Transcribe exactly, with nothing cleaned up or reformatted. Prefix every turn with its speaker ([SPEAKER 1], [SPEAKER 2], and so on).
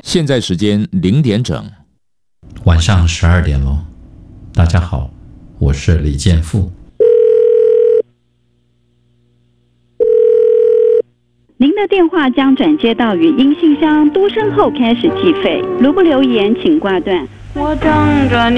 [SPEAKER 1] 现在时间零点整，
[SPEAKER 2] 晚上十二点喽。大家好，我是李建富。
[SPEAKER 3] 您的电话将转接到语音信箱，嘟声后开始计费。如不留言，请挂断。
[SPEAKER 4] 我等着你。